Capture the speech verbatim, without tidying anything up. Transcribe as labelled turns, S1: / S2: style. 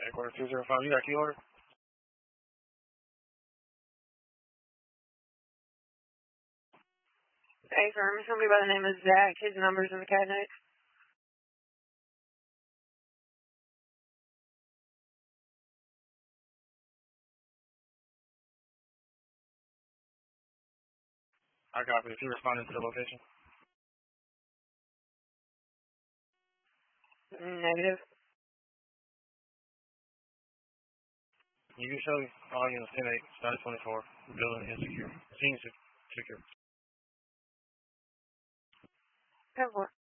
S1: Headquarters two zero five, you got key order?
S2: Hey, firm, somebody by the name of Zach. His number's in the cabinet.
S1: I copy. If you responded to the location.
S2: Negative.
S1: You can show all units ten eight, status twenty-four. Building insecure. Scene secure.
S2: Ten four.